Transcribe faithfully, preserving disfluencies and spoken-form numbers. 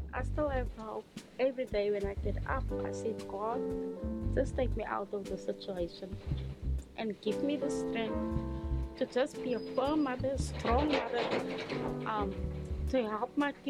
I still have hope. Every day when I get up, I say, God, just take me out of the situation and give me the strength to just be a firm mother, strong mother, um, to help my kids